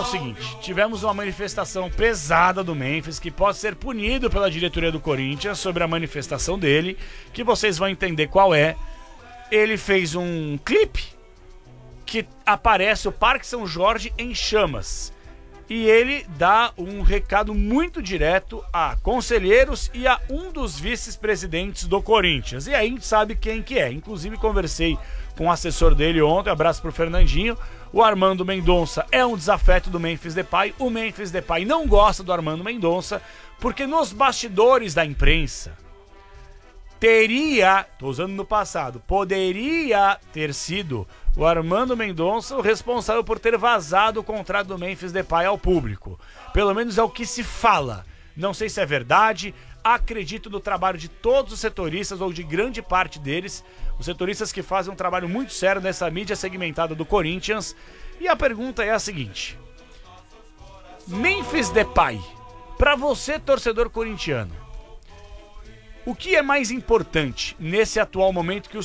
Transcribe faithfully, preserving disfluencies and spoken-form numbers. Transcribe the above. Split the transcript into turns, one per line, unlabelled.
o seguinte, tivemos uma manifestação pesada do Memphis, que pode ser punido pela diretoria do Corinthians sobre a manifestação dele, que vocês vão entender qual é. Ele fez um clipe que aparece o Parque São Jorge em chamas. E ele dá um recado muito direto a conselheiros e a um dos vice-presidentes do Corinthians. E aí a gente sabe quem que é. Inclusive conversei com o assessor dele ontem, abraço pro Fernandinho. O Armando Mendonça é um desafeto do Memphis Depay. O Memphis Depay não gosta do Armando Mendonça, porque nos bastidores da imprensa teria, tô usando no passado, poderia ter sido o Armando Mendonça o responsável por ter vazado o contrato do Memphis Depay ao público. Pelo menos é o que se fala. Não sei se é verdade, acredito no trabalho de todos os setoristas, ou de grande parte deles, os setoristas que fazem um trabalho muito sério nessa mídia segmentada do Corinthians. E a pergunta é a seguinte: Memphis Depay, pra você, torcedor corintiano, o que é mais importante nesse atual momento que o